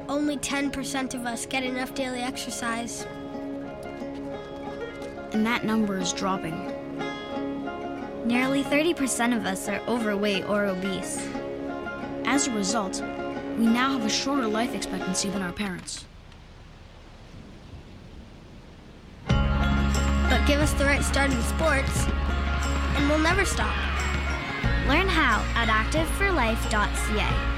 Only 10% of us get enough daily exercise. And that number is dropping. Nearly 30% of us are overweight or obese. As a result, we now have a shorter life expectancy than our parents. But give us the right start in sports, and we'll never stop. Learn how at activeforlife.ca.